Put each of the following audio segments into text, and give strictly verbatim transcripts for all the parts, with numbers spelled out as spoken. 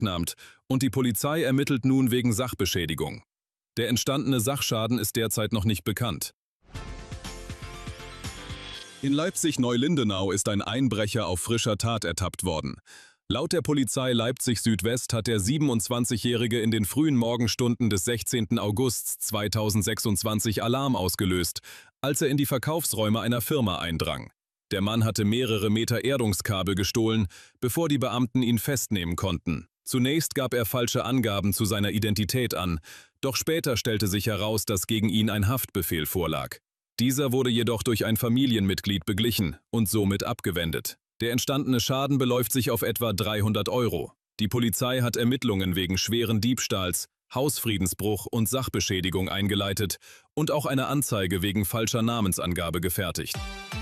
beschlagnahmt und die Polizei ermittelt nun wegen Sachbeschädigung. Der entstandene Sachschaden ist derzeit noch nicht bekannt. In Leipzig-Neulindenau ist ein Einbrecher auf frischer Tat ertappt worden. Laut der Polizei Leipzig-Südwest hat der siebenundzwanzigjährige in den frühen Morgenstunden des sechzehnten August zweitausendsechsundzwanzig Alarm ausgelöst, als er in die Verkaufsräume einer Firma eindrang. Der Mann hatte mehrere Meter Erdungskabel gestohlen, bevor die Beamten ihn festnehmen konnten. Zunächst gab er falsche Angaben zu seiner Identität an, doch später stellte sich heraus, dass gegen ihn ein Haftbefehl vorlag. Dieser wurde jedoch durch ein Familienmitglied beglichen und somit abgewendet. Der entstandene Schaden beläuft sich auf etwa dreihundert Euro. Die Polizei hat Ermittlungen wegen schweren Diebstahls, Hausfriedensbruch und Sachbeschädigung eingeleitet und auch eine Anzeige wegen falscher Namensangabe gefertigt.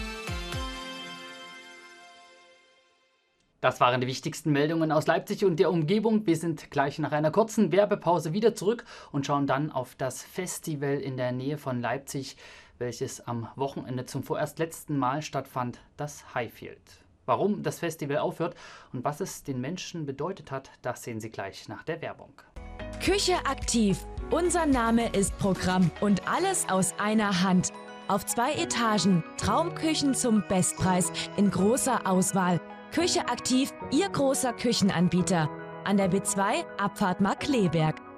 Das waren die wichtigsten Meldungen aus Leipzig und der Umgebung. Wir sind gleich nach einer kurzen Werbepause wieder zurück und schauen dann auf das Festival in der Nähe von Leipzig, welches am Wochenende zum vorerst letzten Mal stattfand, das Highfield. Warum das Festival aufhört und was es den Menschen bedeutet hat, das sehen Sie gleich nach der Werbung. Küche aktiv. Unser Name ist Programm und alles aus einer Hand. Auf zwei Etagen, Traumküchen zum Bestpreis in großer Auswahl. Küche aktiv, Ihr großer Küchenanbieter. An der B zwei, Abfahrt Markkleeberg.